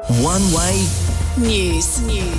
One Way News.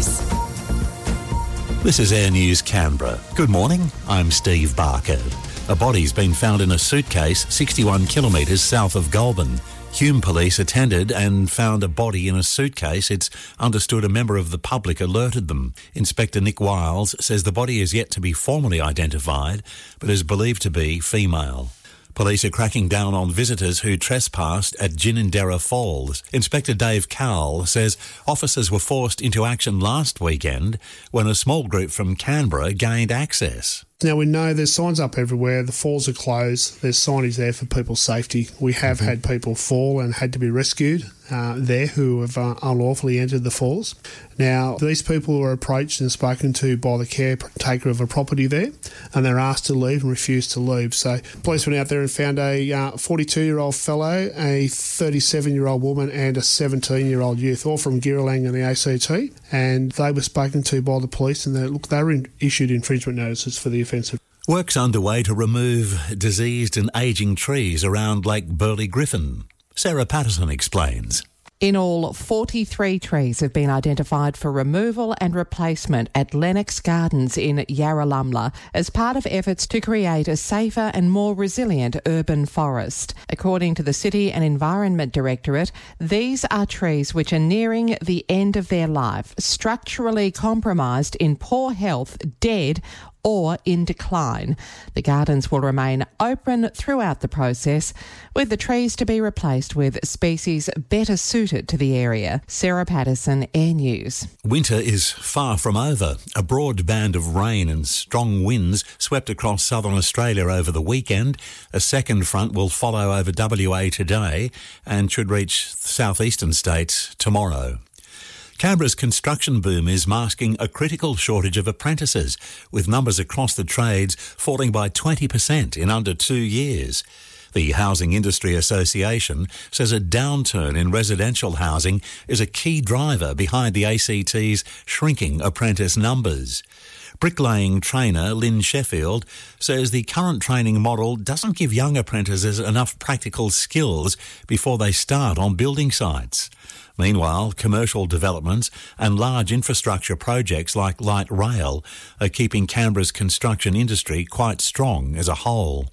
This is Air News Canberra. Good morning, I'm Steve Barker. A body's been found in a suitcase 61 kilometres south of Goulburn. Hume Police attended and found a body in a suitcase. It's understood a member of the public alerted them. Inspector Nick Wiles says the body is yet to be formally identified, but is believed to be female. Police are cracking down on visitors who trespassed at Ginninderra Falls. Inspector Dave Cowell says officers were forced into action last weekend when a small group from Canberra gained access. Now, we know there's signs up everywhere. The falls are closed. There's signage there for people's safety. We have had people fall and had to be rescued there who have unlawfully entered the falls. Now, these people were approached and spoken to by the caretaker of a property there, and they're asked to leave and refused to leave. So police went out there and found a 42-year-old fellow, a 37-year-old woman and a 17-year-old youth, all from Girralang and the ACT, and they were spoken to by the police, and they were issued infringement notices for the offence. Work's underway to remove diseased and ageing trees around Lake Burley Griffin. Sarah Patterson explains. In all, 43 trees have been identified for removal and replacement at Lennox Gardens in Yarralumla as part of efforts to create a safer and more resilient urban forest. According to the City and Environment Directorate, these are trees which are nearing the end of their life, structurally compromised, in poor health, dead or in decline. The gardens will remain open throughout the process, with the trees to be replaced with species better suited to the area. Sarah Patterson, Air News. Winter is far from over. A broad band of rain and strong winds swept across southern Australia over the weekend. A second front will follow over WA today and should reach southeastern states tomorrow. Canberra's construction boom is masking a critical shortage of apprentices, with numbers across the trades falling by 20% in under 2 years. The Housing Industry Association says a downturn in residential housing is a key driver behind the ACT's shrinking apprentice numbers. Bricklaying trainer Lynn Sheffield says the current training model doesn't give young apprentices enough practical skills before they start on building sites. Meanwhile, commercial developments and large infrastructure projects like light rail are keeping Canberra's construction industry quite strong as a whole.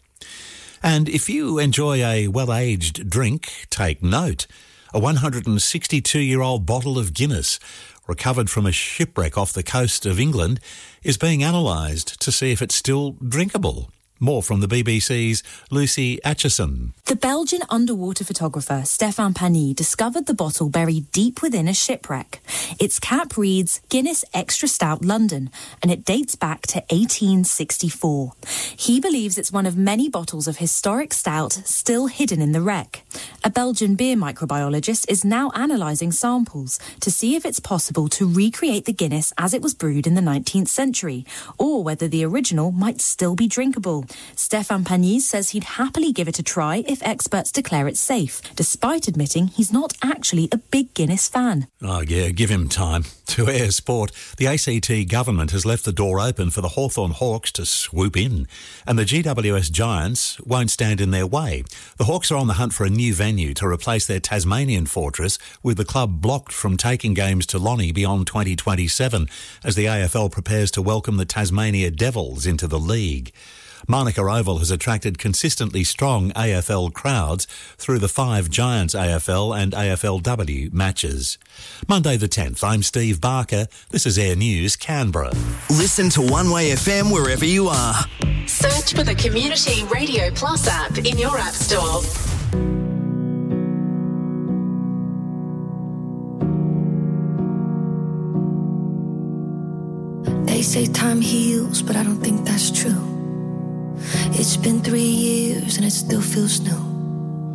And if you enjoy a well-aged drink, take note. A 162-year-old bottle of Guinness, recovered from a shipwreck off the coast of England, is being analysed to see if it's still drinkable. More from the BBC's Lucy Atchison. The Belgian underwater photographer Stéphane Pagny discovered the bottle buried deep within a shipwreck. Its cap reads Guinness Extra Stout London, and it dates back to 1864. He believes it's one of many bottles of historic stout still hidden in the wreck. A Belgian beer microbiologist is now analysing samples to see if it's possible to recreate the Guinness as it was brewed in the 19th century, or whether the original might still be drinkable. Stéphane Pagny says he'd happily give it a try if experts declare it safe, despite admitting he's not actually a big Guinness fan. Oh yeah, give him time. To Air Sport, the ACT government has left the door open for the Hawthorn Hawks to swoop in, and the GWS Giants won't stand in their way. The Hawks are on the hunt for a new venue to replace their Tasmanian fortress, with the club blocked from taking games to Lonnie beyond 2027 as the AFL prepares to welcome the Tasmania Devils into the league. Manuka Oval has attracted consistently strong AFL crowds through the 5 Giants AFL and AFLW matches. Monday the 10th, I'm Steve Barker. This is Air News Canberra. Listen to One Way FM wherever you are. Search for the Community Radio Plus app in your app store. They say time heals, but I don't think that's true. It's been 3 years and it still feels new.